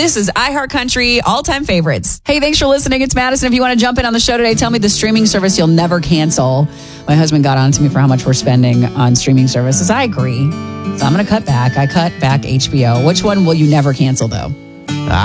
This is iHeartCountry all-time favorites. Hey, thanks for listening. It's Madison. If you want to jump in on the show today, tell me the streaming service you'll never cancel. My husband got on to me for how much we're spending on streaming services. I agree. So I'm going to cut back. I cut back HBO. Which one will you never cancel, though?